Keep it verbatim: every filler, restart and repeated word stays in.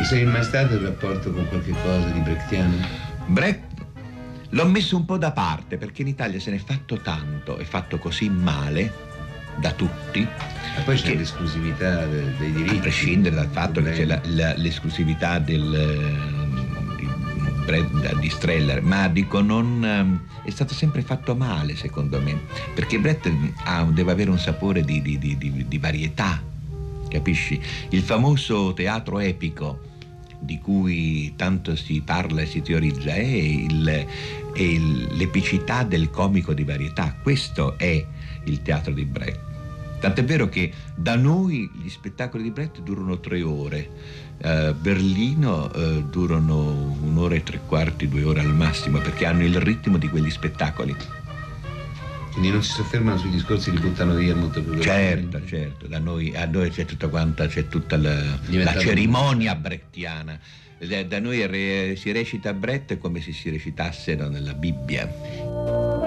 sei mai stato in rapporto con qualche cosa di brechtiano? Brecht l'ho messo un po' da parte perché in Italia se ne è fatto tanto e fatto così male da tutti. E poi c'è che, l'esclusività de- dei diritti. a prescindere dal fatto che c'è la, la, l'esclusività del, eh, di, Brecht- di Streller, ma dico non eh, è stato sempre fatto male secondo me, perché Brecht ha, deve avere un sapore di, di, di, di, di varietà, capisci? Il famoso teatro epico di cui tanto si parla e si teorizza è, il, è il, l'epicità del comico di varietà. Questo è il teatro di Brecht. Tant'è vero che da noi gli spettacoli di Brecht durano tre ore, uh, Berlino uh, durano un'ora e tre quarti, due ore al massimo, perché hanno il ritmo di quegli spettacoli. Quindi non si soffermano sui discorsi, li buttano via molto più velocemente. Certo, certo, da noi, a noi c'è tutta quanta, c'è tutta la, la cerimonia brechtiana. Da noi re, si recita Brecht come se si recitasse nella Bibbia.